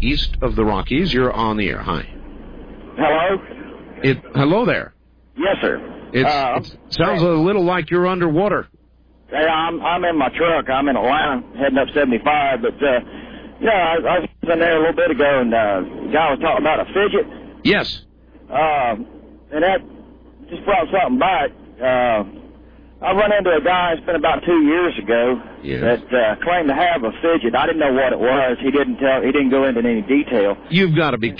east of the Rockies. You're on the air. Hi. Hello? Hello there. Yes, sir. It sounds a little like you're underwater. Hey, I'm in my truck. I'm in Atlanta, heading up 75. But, I was in there a little bit ago, and the guy was talking about a fidget. Yes. And that just brought something back. I run into a guy, it's been about 2 years ago, that claimed to have a fidget. I didn't know what it was. He didn't go into any detail. You've got to be